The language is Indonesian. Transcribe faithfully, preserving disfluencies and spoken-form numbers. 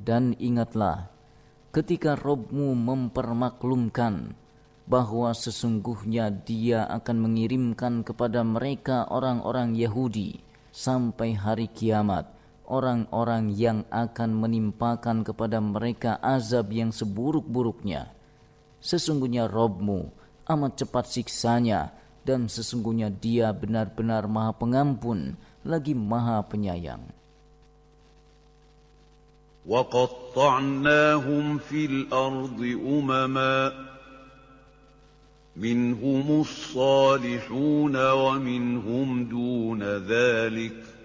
Dan ingatlah ketika Rabb-Mu mempermaklumkan bahwa sesungguhnya Dia akan mengirimkan kepada mereka orang-orang Yahudi sampai hari kiamat, orang-orang yang akan menimpakan kepada mereka azab yang seburuk-buruknya. Sesungguhnya Rabb-Mu amat cepat siksanya, dan sesungguhnya Dia benar-benar Maha Pengampun lagi Maha Penyayang. وَقَطَّعْنَاهُمْ فِي الْأَرْضِ أُمَمًا مِنْهُمُ الصَّالِحُونَ وَمِنْهُمْ دُونَ ذَلِكَ